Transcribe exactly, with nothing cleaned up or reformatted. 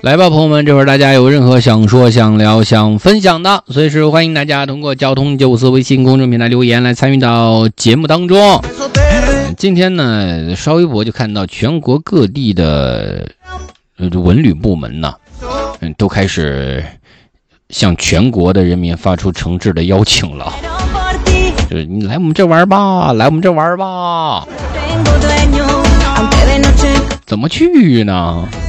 来吧，朋友们，这会儿大家有任何想说、想聊、想分享的，随时欢迎大家通过交通九五四微信公众平台留言来参与到节目当中。今天呢，刷微博就看到全国各地的文旅部门呢，嗯，都开始向全国的人民发出诚挚的邀请了，就是你来我们这玩吧，来我们这玩吧。怎么去呢？